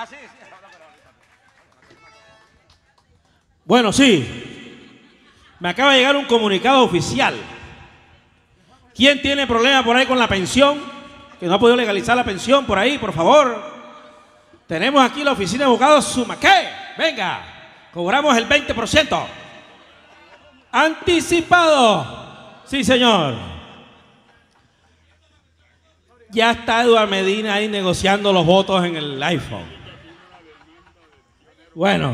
Bueno, sí. Me acaba de llegar un comunicado oficial. ¿Quién tiene problema por ahí con la pensión? Que no ha podido legalizar la pensión por ahí, por favor. Tenemos aquí la oficina de abogados Sumaqué. Venga, cobramos el 20%. Anticipado. Sí, señor. Ya está Eduardo Medina ahí negociando los votos en el iPhone. Bueno.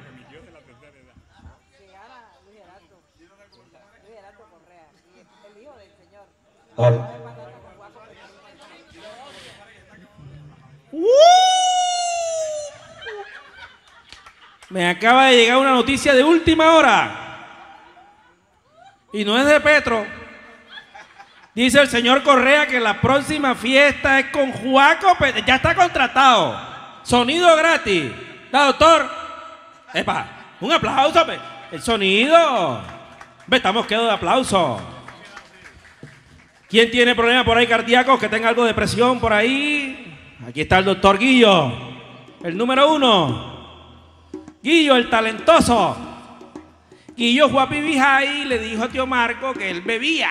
Me acaba de llegar una noticia de última hora. Y no es de Petro. Dice el señor Correa que la próxima fiesta es con Juaco. Ya está contratado. Sonido gratis. ¿Está, doctor? Epa, un aplauso. El sonido. Estamos quedando de aplauso. ¿Quién tiene problemas por ahí cardíacos? Que tenga algo de presión por ahí. Aquí está el doctor Guillo. El número 1. Guillo, el talentoso. Guillo fue a Pibijay y le dijo a tío Marco que él bebía.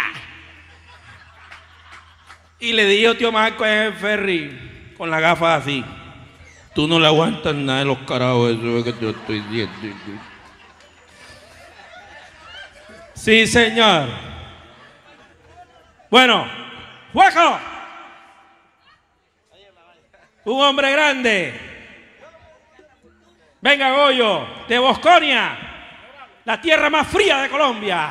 Y le dijo tío Marco en el ferry, con la gafa así: tú no le aguantas nada de los carajos, eso es que te lo estoy diciendo. Sí, señor. Bueno, Juaco, un hombre grande. Venga, Goyo, de Bosconia, la tierra más fría de Colombia.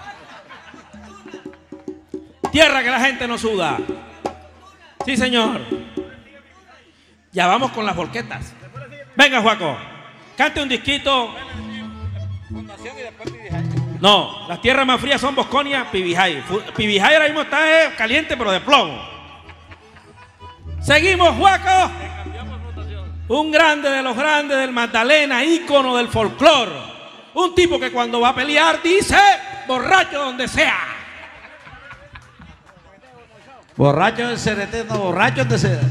Tierra que la gente no suda. Sí, señor. Ya vamos con las volquetas. Venga, Juaco, cante un disquito. No, las tierras más frías son Bosconia, Pibijay. Pibijay ahora mismo está caliente, pero de plomo. Seguimos, Juaco. Un grande de los grandes del Magdalena, ícono del folclore. Un tipo que cuando va a pelear dice: borracho donde sea. Borracho de ser eterno, borracho de ser.